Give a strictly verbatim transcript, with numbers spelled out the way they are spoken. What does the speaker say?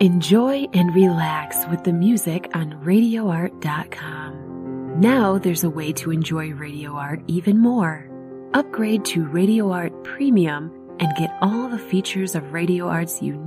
Enjoy and relax with the music on radio art dot com. Now there's a way to enjoy Radio Art even more. Upgrade to Radio Art Premium and get all the features of Radio Art's unique